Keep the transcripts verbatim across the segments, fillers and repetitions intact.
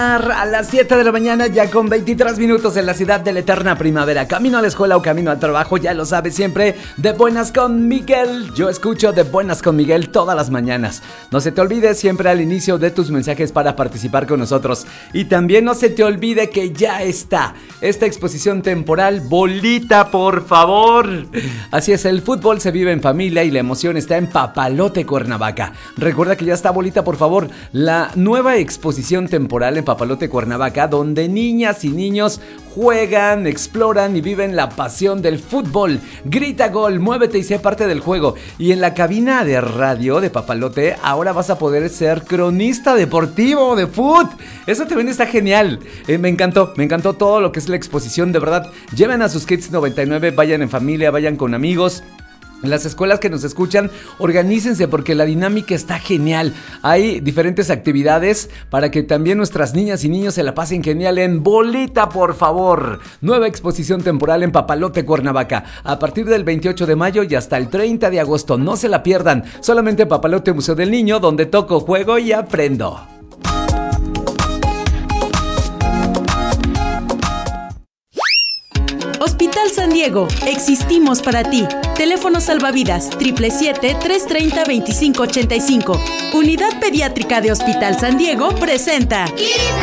A las siete de la mañana, ya con veintitrés minutos en la ciudad de la eterna primavera. Camino a la escuela o camino al trabajo, ya lo sabes siempre. De Buenas con Miguel. Yo escucho De Buenas con Miguel todas las mañanas. No se te olvide siempre al inicio de tus mensajes para participar con nosotros. Y también no se te olvide que ya está esta exposición temporal. Bolita, por favor. Así es, el fútbol se vive en familia y la emoción está en Papalote, Cuernavaca. Recuerda que ya está, Bolita, por favor, la nueva exposición temporal en Papalote, Cuernavaca, donde niñas y niños juegan, exploran y viven la pasión del fútbol. Grita gol, muévete y sé parte del juego. Y en la cabina de radio de Papalote ahora vas a poder ser cronista deportivo de fútbol. Eso también está genial. Eh, me encantó, me encantó todo lo que es la exposición, de verdad. Lleven a sus Kids noventa y nueve, vayan en familia, vayan con amigos. Las escuelas que nos escuchan, organícense porque la dinámica está genial. Hay diferentes actividades para que también nuestras niñas y niños se la pasen genial en Bolita, por favor. Nueva exposición temporal en Papalote, Cuernavaca, a partir del veintiocho de mayo y hasta el treinta de agosto. No se la pierdan, solamente en Papalote Museo del Niño, donde toco, juego y aprendo. Hospital San Diego, existimos para ti. Teléfono salvavidas siete siete siete, tres tres cero, dos cinco ocho cinco. Unidad Pediátrica de Hospital San Diego presenta Kids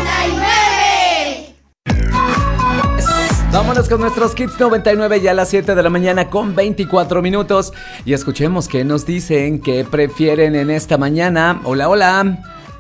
noventa y nueve. Vámonos con nuestros Kids noventa y nueve ya a las siete de la mañana con veinticuatro minutos. Y escuchemos qué nos dicen, qué prefieren en esta mañana. Hola, hola.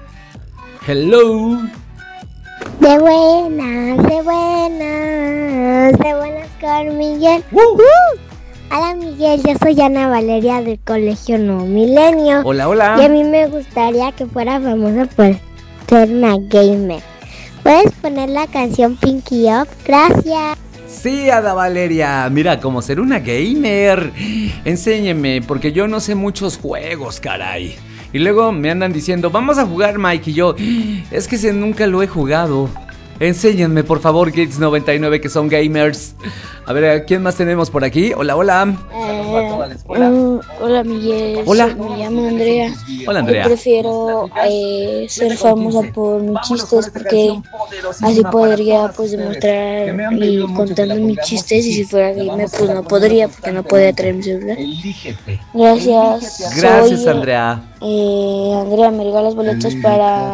Hello. De buenas, de buenas, de buenas con Miguel. Uh. Uh. Hola Miguel, yo soy Ana Valeria del Colegio Nuevo Milenio. Hola, hola. Y a mí me gustaría que fuera famosa por ser una gamer. ¿Puedes poner la canción Pinky Up? Gracias. Sí, Ada Valeria, mira, como ser una gamer. Enséñeme, porque yo no sé muchos juegos, caray. Y luego me andan diciendo, vamos a jugar, Mike. Y yo, es que ese nunca lo he jugado. Enséñenme, por favor, Kids noventa y nueve, que son gamers. A ver, ¿quién más tenemos por aquí? Hola, hola. Eh, um, hola, Miguel. Hola. Me llamo Andrea. Hola, Andrea. Yo prefiero eh, ser famosa por mis chistes porque así podría pues demostrar y contando mis chistes, y si fuera gamer pues no podría porque no podría traer mi celular. Gracias. Gracias, Soy, Andrea. Eh, Andrea, ¿me regalas boletos para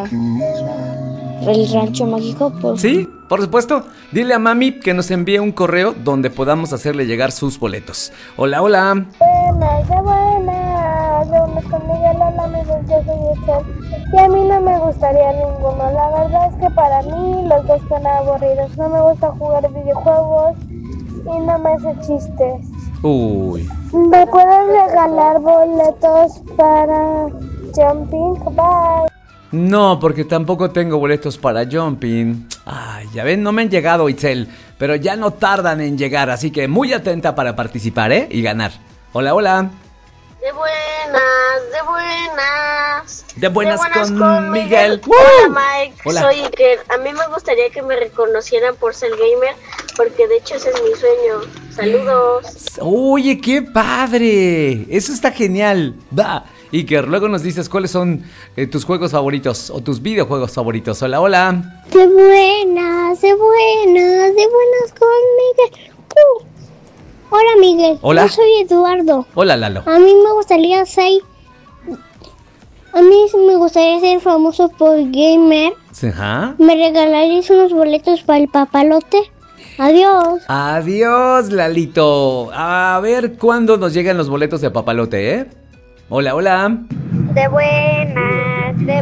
el Rancho Mágico? Por... Sí, por supuesto. Dile a mami que nos envíe un correo donde podamos hacerle llegar sus boletos. Hola, hola. Buenas, de buenas, de buenas con Miguel, hola amigos, yo soy Excel. Y a mí no me gustaría ninguno. La verdad es que para mí los dos son aburridos. No me gusta jugar videojuegos y no me hace chistes. Uy. ¿Me puedes regalar boletos para Jumping? Bye. No, porque tampoco tengo boletos para Jumping. Ay, ya ven, no me han llegado, Itzel. Pero ya no tardan en llegar, así que muy atenta para participar, ¿eh? Y ganar. Hola, hola. De buenas, de buenas. De buenas, de buenas con, con Miguel. Miguel. Hola, ¡Uh! Mike. Hola. Soy Iker. A mí me gustaría que me reconocieran por ser gamer, porque de hecho ese es mi sueño. Saludos. Oye, qué padre. Eso está genial. Va. Iker, luego nos dices cuáles son eh, tus juegos favoritos o tus videojuegos favoritos. Hola, hola. De buenas, de buenas, de buenas con Miguel. Uh. Hola Miguel. Hola. Yo soy Eduardo. Hola, Lalo. A mí me gustaría ser... A mí me gustaría ser famoso por gamer. Ajá. ¿Me regalarías unos boletos para el Papalote? Adiós. Adiós, Lalito. A ver cuándo nos llegan los boletos de Papalote, ¿eh? Hola, hola. De buenas, de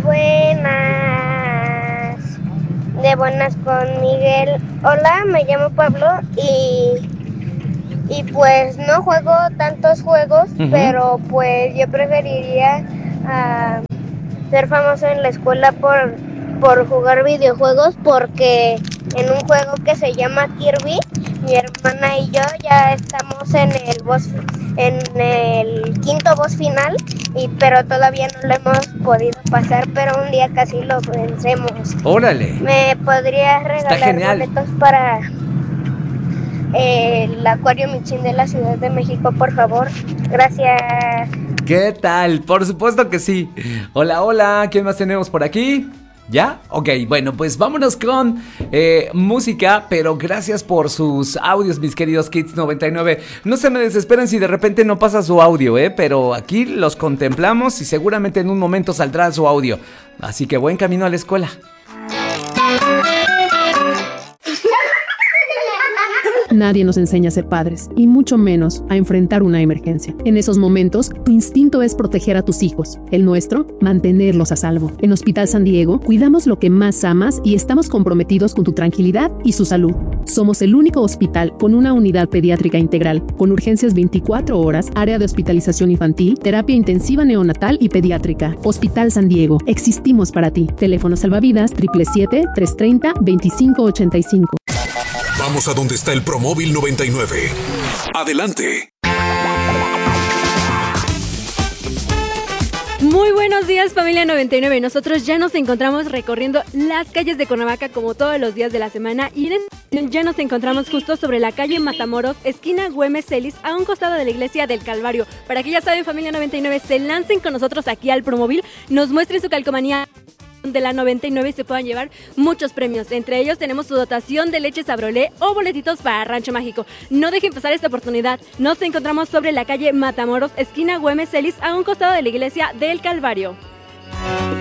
buenas, de buenas con Miguel. Hola, me llamo Pablo y, y pues no juego tantos juegos, Uh-huh. pero pues yo preferiría uh, ser famoso en la escuela por, por jugar videojuegos, porque en un juego que se llama Kirby, mi hermana y yo ya estamos en el boss, en el quinto boss final, y pero todavía no lo hemos podido pasar, pero un día casi lo vencemos. Órale. ¿Me podrías Está regalar genial. boletos para eh, el Acuario Michín de la Ciudad de México, por favor? Gracias. ¿Qué tal? Por supuesto que sí. Hola, hola. ¿Quién más tenemos por aquí? ¿Ya? Ok, bueno, pues vámonos con eh, música, pero gracias por sus audios, mis queridos Kids noventa y nueve. No se me desesperen si de repente no pasa su audio, ¿eh? Pero aquí los contemplamos y seguramente en un momento saldrá su audio. Así que buen camino a la escuela. Nadie nos enseña a ser padres, y mucho menos a enfrentar una emergencia. En esos momentos, tu instinto es proteger a tus hijos. El nuestro, mantenerlos a salvo. En Hospital San Diego, cuidamos lo que más amas y estamos comprometidos con tu tranquilidad y su salud. Somos el único hospital con una unidad pediátrica integral, con urgencias veinticuatro horas, área de hospitalización infantil, terapia intensiva neonatal y pediátrica. Hospital San Diego, existimos para ti. Teléfono salvavidas siete siete siete, tres tres cero, dos cinco ocho cinco. Vamos a donde está el Promóvil noventa y nueve. Adelante. Muy buenos días, familia noventa y nueve. Nosotros ya nos encontramos recorriendo las calles de Cuernavaca como todos los días de la semana y en esta ya nos encontramos justo sobre la calle Matamoros, esquina Güemes Celis, a un costado de la iglesia del Calvario. Para que ya saben, familia noventa y nueve, se lancen con nosotros aquí al Promóvil, nos muestren su calcomanía de la noventa y nueve y se puedan llevar muchos premios. Entre ellos tenemos su dotación de leche Sabrolé o boletitos para Rancho Mágico. No dejen pasar esta oportunidad. Nos encontramos sobre la calle Matamoros, esquina Güemes Celis, a un costado de la iglesia del Calvario.